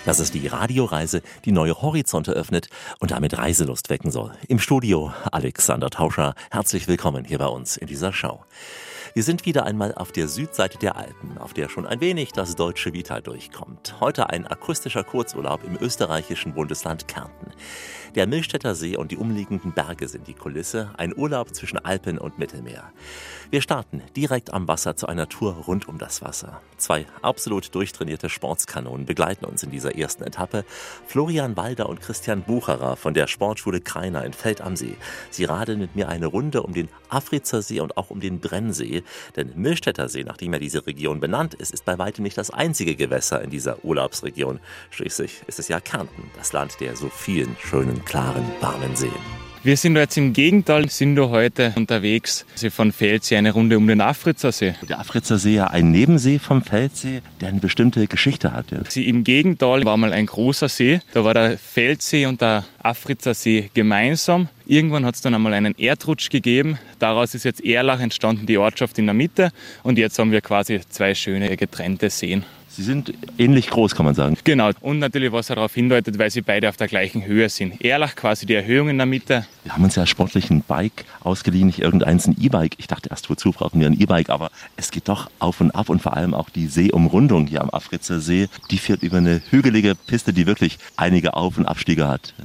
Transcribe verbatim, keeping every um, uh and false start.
Das ist die Radioreise, die neue Horizonte öffnet und damit Reiselust wecken soll. Im Studio Alexander Tauscher. Herzlich willkommen hier bei uns in dieser Show. Wir sind wieder einmal auf der Südseite der Alpen, auf der schon ein wenig das deutsche Vita durchkommt. Heute ein akustischer Kurzurlaub im österreichischen Bundesland Kärnten. Der Millstätter See und die umliegenden Berge sind die Kulisse, ein Urlaub zwischen Alpen und Mittelmeer. Wir starten direkt am Wasser zu einer Tour rund um das Wasser. Zwei absolut durchtrainierte Sportskanonen begleiten uns in dieser ersten Etappe. Florian Walder und Christian Bucherer von der Sportschule Krainer in Feld am See. Sie radeln mit mir eine Runde um den Afritzer See und auch um den Brennsee. Denn Millstätter See, nachdem ja diese Region benannt ist, ist bei weitem nicht das einzige Gewässer in dieser Urlaubsregion. Schließlich ist es ja Kärnten, das Land der so vielen schönen, klaren, warmen Seen. Wir sind jetzt im Gegental, sind da heute unterwegs von Feldsee eine Runde um den Afritzer See. Der Afritzer See ja ein Nebensee vom Feldsee, der eine bestimmte Geschichte hat. Ja. Im Gegental war mal ein großer See, da war der Feldsee und der Afritzer See gemeinsam. Irgendwann hat es dann einmal einen Erdrutsch gegeben, daraus ist jetzt Erlach entstanden, die Ortschaft in der Mitte, und jetzt haben wir quasi zwei schöne getrennte Seen. Sie sind ähnlich groß, kann man sagen. Genau. Und natürlich, was darauf hindeutet, weil sie beide auf der gleichen Höhe sind. Erlach quasi die Erhöhung in der Mitte. Wir haben uns ja sportlich ein Bike ausgeliehen, nicht irgendeins, ein E-Bike. Ich dachte erst, wozu brauchen wir ein E-Bike? Aber es geht doch auf und ab und vor allem auch die Seeumrundung hier am Afritzer See. Die führt über eine hügelige Piste, die wirklich einige Auf- und Abstiege hat.